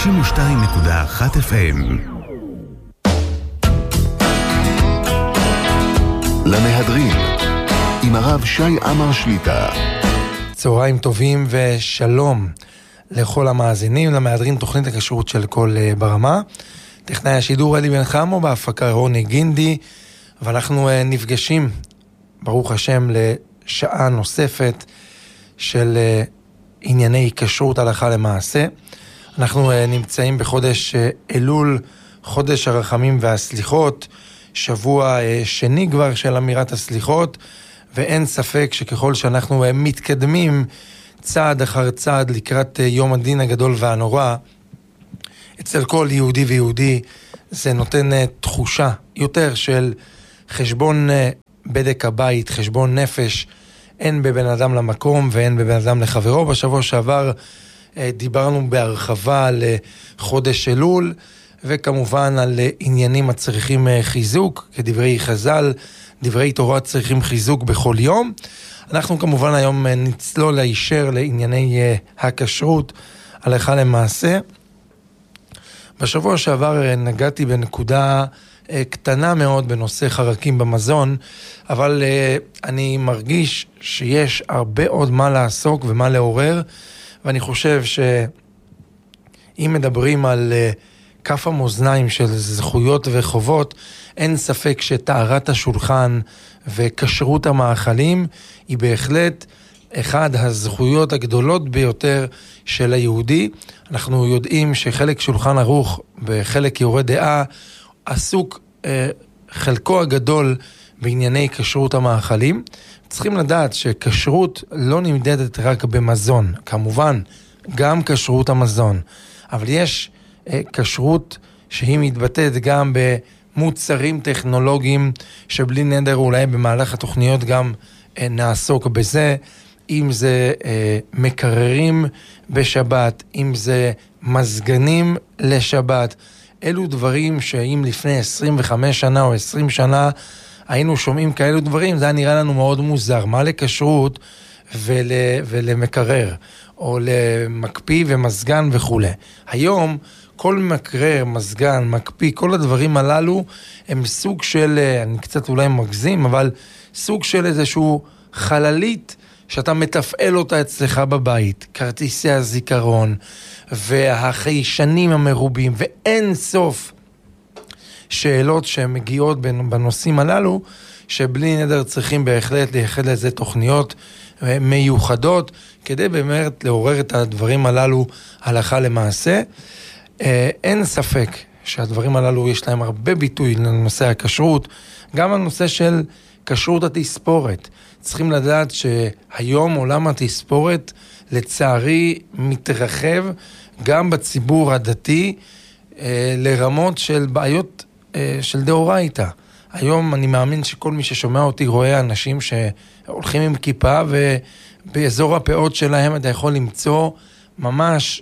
92.1 FM. למהדרין, עם הרב שי עמר שליטה. צהריים טובים ושלום לכל המאזינים, למהדרין תוכנית הכשרות של כל ברמה. טכנאי השידור אלי בן חמו, בהפקה רוני גינדי, ואנחנו נפגשים, ברוך השם, לשעה נוספת של ענייני כשרות הלכה למעשה. אנחנו נמצאים בחודש אלול, חודש הרחמים והסליחות, שבוע שני כבר של אמירת הסליחות, ואין ספק שככל שאנחנו מתקדמים צעד אחר צעד לקראת יום הדין הגדול והנורא, אצל כל יהודי ויהודי זה נותן תחושה יותר של חשבון בדק הבית, חשבון נפש, אין בבן אדם למקום ואין בבן אדם לחברו. בשבוע שעבר דיברנו בהרחבה על חודש אלול, וכמובן על עניינים הצריכים חיזוק, כדברי חז"ל, דברי תורה צריכים חיזוק בכל יום. אנחנו כמובן היום נצלול הישר לענייני הכשרות הלכה למעשה. בשבוע שעבר נגעתי בנקודה קטנה מאוד בנושא חרקים במזון, אבל אני מרגיש שיש הרבה עוד מה לעסוק ומה לעורר, ואני חושב שאם מדברים על כף המאזניים של זכויות וחובות, אין ספק שטהרת השולחן וכשרות המאכלים היא בהחלט אחד הזכויות הגדולות ביותר של היהודי. אנחנו יודעים שחלק שולחן ערוך בחלק יורה דעה עסוק חלקו הגדול בענייני כשרות המאכלים. צריכים לדעת שכשרות לא נמדדת רק במזון, כמובן גם כשרות המזון, אבל יש כשרות שהיא מתבטאת גם במוצרים טכנולוגיים, שבלי נדר אולי במהלך התוכניות גם נעסוק בזה, אם זה מקררים בשבת, אם זה מזגנים לשבת. אלו דברים שאם לפני 25 שנה או 20 שנה היינו שומעים כאלו דברים, זה היה נראה לנו מאוד מוזר. מה לכשרות ולמקרר, או למקפיא ומזגן וכו'. היום כל מקרר, מזגן, מקפיא, כל הדברים הללו הם סוג של, אני קצת אולי מגזים, אבל סוג של איזשהו חללית שאתה מתפעל אותה אצלך בבית. כרטיסי הזיכרון והחיישנים המרובים ואין סוף שאלות שמגיעות בנושאים הללו, שבלי נדר צריכים בהחלט לייחד לזה תוכניות מיוחדות, כדי באמת לעורר את הדברים הללו הלכה למעשה. אין ספק שהדברים הללו יש להם הרבה ביטוי לנושא הכשרות, גם הנושא של כשרות התספורת. צריכים לדעת שהיום עולם התספורת לצערי מתרחב גם בציבור הדתי לרמות של בעיות של דאורייתא. היום אני מאמין שכל מי ששומע אותי רואה אנשים שהולכים עם כיפה, ובאזור הפאות שלהם אתה יכול למצוא ממש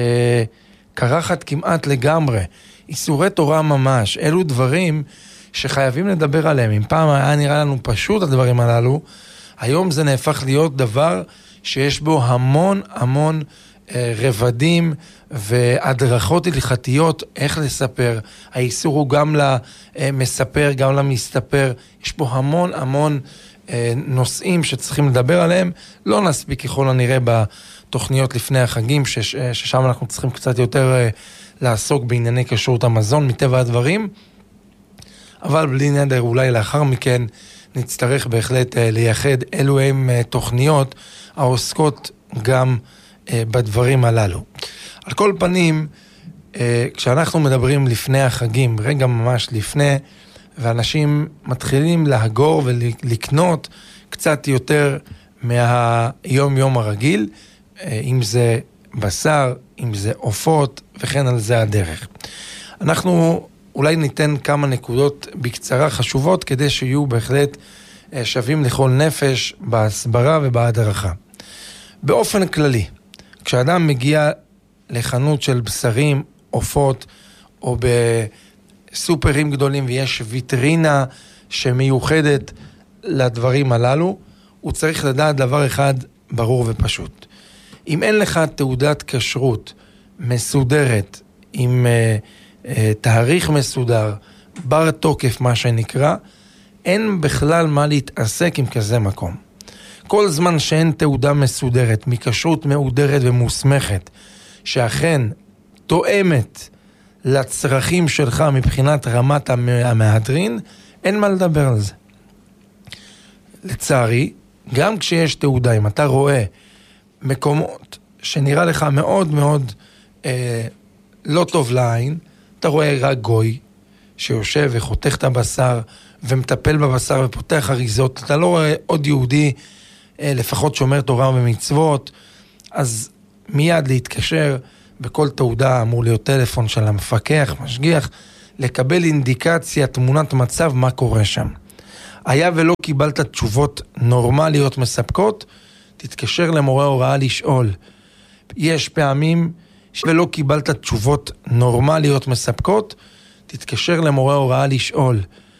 קרחת כמעט לגמרי, איסורי תורה ממש. אלו דברים שחייבים לדבר עליהם. אם פעם היה נראה לנו פשוט הדברים הללו, היום זה נהפך להיות דבר שיש בו המון המון רבדים והדרכות הלכתיות איך לספר. האיסור הוא גם למספר, גם למסתפר. יש פה המון המון נושאים שצריכים לדבר עליהם. לא נספיק ככל הנראה בתוכניות לפני החגים, ששם אנחנו צריכים קצת יותר לעסוק בענייני כשרות המזון מטבע הדברים. אבל בלי נדר אולי לאחר מכן נצטרך בהחלט לייחד אלו הם תוכניות העוסקות גם בדברים הללו. על כל פנים, כשאנחנו מדברים לפני החגים, רגע ממש לפני, ואנשים מתחילים להגור ולקנות קצת יותר מהיום יום הרגיל, אם זה בשר, אם זה עופות, וכן על זה הדרך. אנחנו אולי ניתן כמה נקודות בקצרה חשובות, כדי שיהיו בהחלט שווים לכל נפש בהסברה ובהדרכה. באופן כללי, כשאדם מגיע לחנות של בשרים, עופות, או בסופרים גדולים, ויש ויטרינה שמיוחדת לדברים הללו, הוא צריך לדעת דבר אחד ברור ופשוט. אם אין לך תעודת כשרות מסודרת עם תאריך מסודר, בר תוקף מה שנקרא, אין בכלל מה להתעסק עם כזה מקום. כל זמן שאין תעודה מסודרת, מכשרות מאודרת ומוסמכת, שאכן תואמת לצרכים שלך מבחינת רמת המהדרין, אין מה לדבר על זה. לצערי, גם כשיש תעודה, אם אתה רואה מקומות שנראה לך מאוד מאוד לא טוב לעין, אתה רואה רק גוי שיושב וחותך את הבשר ומטפל בבשר ופותח אריזות, אתה לא רואה עוד יהודי לפחות שומר תורה ומצוות, אז מיד להתקשר, בכל תעודה אמור להיות טלפון של המפקח, משגיח, לקבל אינדיקציה, תמונת מצב, מה קורה שם. היה ולא קיבלת תשובות נורמליות מספקות, תתקשר למורה הוראה לשאול. יש פעמים ולא קיבלת תשובות נורמליות מספקות, תתקשר למורה הוראה לשאול.